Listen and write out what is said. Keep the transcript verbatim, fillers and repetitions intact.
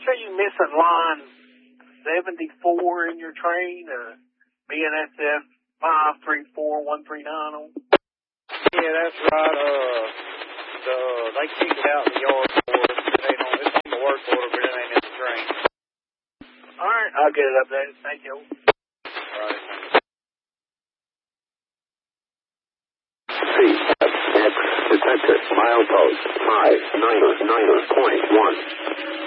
show you missing line seventy-four in your train, uh, B N S F five three four one three nine on? Yeah, that's right. Uh, the, they kicked it out in the yard for us. It ain't on, it's on the work order, but it ain't in the train. All right, I'll get it updated. Thank you. All right. C F X detected milepost five niner niner point one.